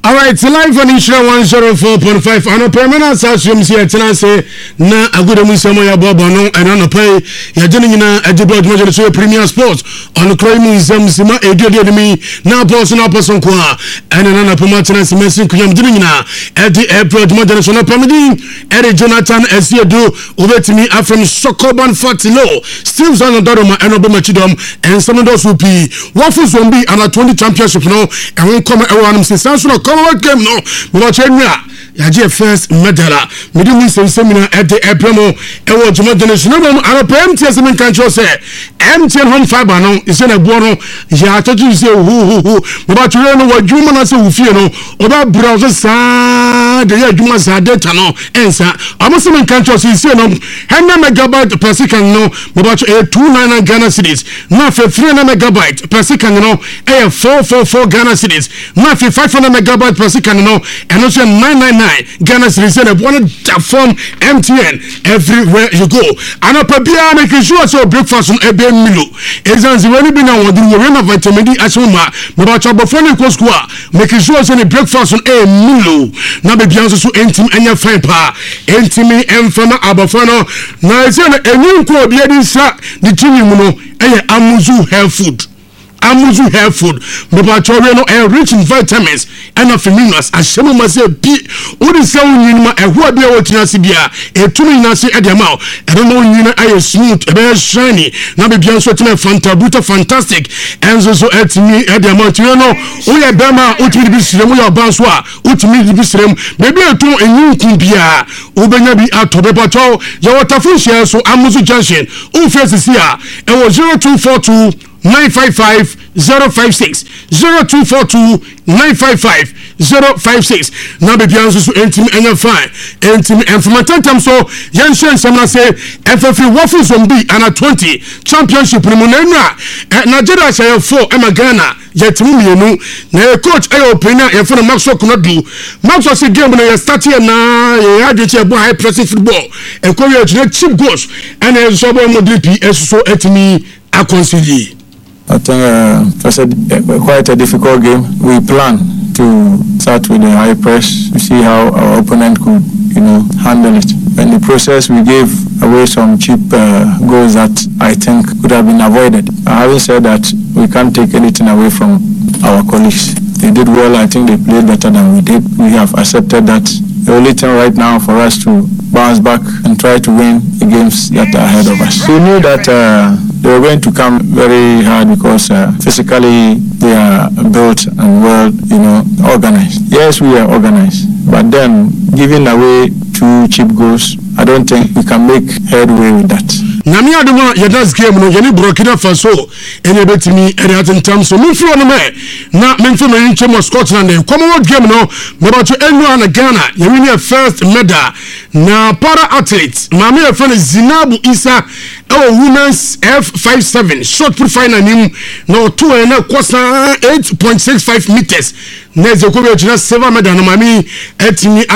All right, live on Insura 104.5. I know permanent assumes here tonight. Na agude musemo ya bobo no ena no pay ya jeni na ajibo adimo so Premier Sports on crime museum sima edude mi na boss na person ko a ena na poma tena sima sin kuyam jeni na edi April adimo so na pamidi edi Jonathan Esiedu obetimi afrom Sokoban Fatilo Steve Zan Doroma eno be machidom en some do so pi wafu zombi ana 20 championship no e won come e wanum se sanso no Commonwealth game no me watch enua ya je first medal me di mi semina at the April e wo juma generation no ara PMTS men kan cho say MTN home fiber no is na bo no ya toju say hu me ba ture no wadwuma na say wu fie no oba browse sa de ya dwuma sa data no ensa amoso men kan cho say no 100 megabyte per second no me ba cho 299 Ghana cedis na for 300 megabyte per second no 444 Ghana cedis na for 500 megabyte per second no and also 999 Ghana cedis and one from MTN everywhere you go and up bia make sure so breakfast on ebe milo exams when be na wodi we na vitamin D asoma me ba cho bofone ko school make sure so the breakfast on e milo na be bia so entim anya fine pa entimi emfama abofano na se na enyin ko bia di sa di timi mu no Amuzu health food Mbachowe no rich in vitamins and minerals ashemu mase bi odi se wonyinima ehwo bia wotina se bia etumi na se edema e no wonyina aye smooth e shiny na be bia so tina fantastic enzo so etimi edema tino no uye bema utimi bi sirem uye obanso a utimi bi sirem bebi etu enyinku bia ubenya bi atobe pacho ya waterfront share so Amuzu junction face sia e wo 0242 955 056 0242 955 056 na be bianso so entim enya fine entim informantem so yenshen samna say FF wafu zombi ana 20 championship ni munenwa Nigeria say 4 ema Ghana yetimu mienu na coach ayo opinion e fo na Maxwell Kunadu Maxwell say game na ya start here na ya adwete ebo high pressing football e ko ye cheap goals and e so bo modripi eso etimi akonsili. I think it's quite a difficult game. We plan to start with a high press to see how our opponent could, handle it. In the process, we gave away some cheap goals that I think could have been avoided. Having said that, we can't take anything away from our colleagues. They did well. I think they played better than we did. We have accepted that. The only thing right now for us to bounce back and try to win the games that are ahead of us. We knew that they were going to come very hard because physically they are built and well, organized. Yes, we are organized, but then giving away 2 cheap goals, I don't think we can make headway with that. Nami aduma yadas game no yeni Burkina Faso ene betimi ene atentam so mfiri no me na memfo me nche Scotland Commonwealth game no me ba to enu na Ghana yemi first medal na para athletes mama e fa Zinabu Isa women's F57 short put final nim no 2 na kwasa 8.65 meters na zekobe china silver medal no mami etimi